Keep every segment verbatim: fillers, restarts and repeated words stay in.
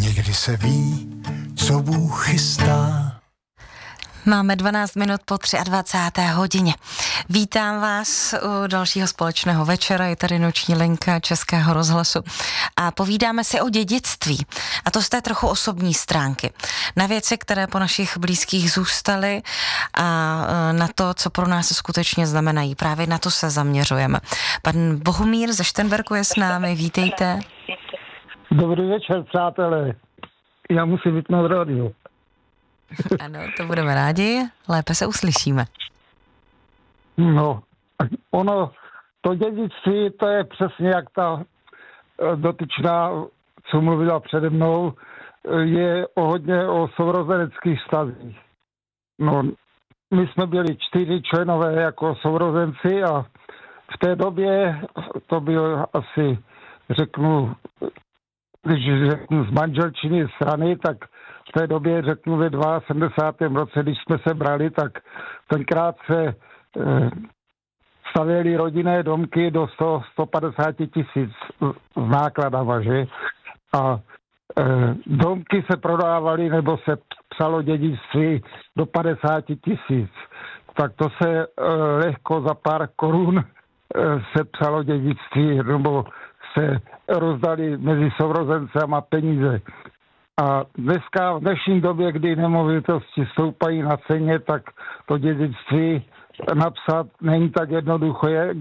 Někdy se ví, co Bůh chystá. Máme dvanáct minut po dvacáté třetí hodině. Vítám vás u dalšího společného večera, je tady noční linka Českého rozhlasu a povídáme si o dědictví, a to z té trochu osobní stránky. Na věci, které po našich blízkých zůstaly a na to, co pro nás skutečně znamenají. Právě na to se zaměřujeme. Pan Bohumír ze Šternberku je s námi, vítejte. Dobrý večer, přátelé. Já musím vypnout rádio. Ano, to budeme rádi, lépe se uslyšíme. No, ono, to dědictví, to je přesně jak ta dotyčná, co mluvila přede mnou, je o hodně o sourozeneckých vztazích. No, my jsme byli čtyři členové jako sourozenci a v té době, to bylo asi, řeknu, když řeknu z manželčiny strany, tak v té době, řeknu, ve sedmdesátém druhém roce, když jsme se brali, tak tenkrát se e, stavěly rodinné domky do sto až sto padesát tisíc s nákladama, že? A e, domky se prodávaly, nebo se psalo dědictví do padesát tisíc. Tak to se e, lehko za pár korun e, se psalo dědictví, nebo se rozdali mezi sourozencema peníze. A dneska, v dnešní době, kdy nemovitosti stoupají na ceně, tak to dědictví napsat není tak jednoduché,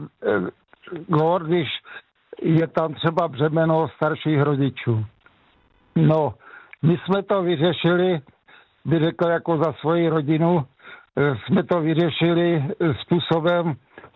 když je tam třeba břemeno starších rodičů. No, my jsme to vyřešili, bych řekl jako za svoji rodinu, jsme to vyřešili způsobem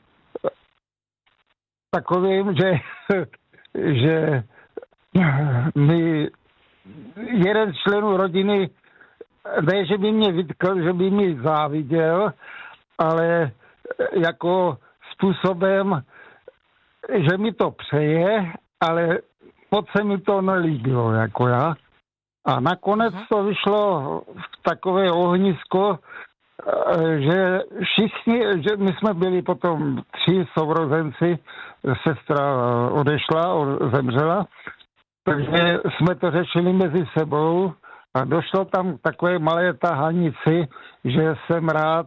takovým, že, že my jeden z členů rodiny, ne, že by mě vytkl, že by mi záviděl, ale jako způsobem, že mi to přeje, ale moc se mi to nelíbilo, jako já. A nakonec to vyšlo v takové ohnisko, že všichni, že my jsme byli potom tři sourozenci, sestra odešla, zemřela, takže jsme to řešili mezi sebou a došlo tam k takové malé tahanici, že jsem rád,